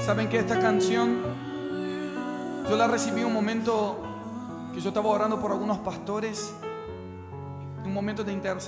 Saben que esta canción yo la recibí un momento que yo estaba orando por algunos pastores, un momento de intercesión.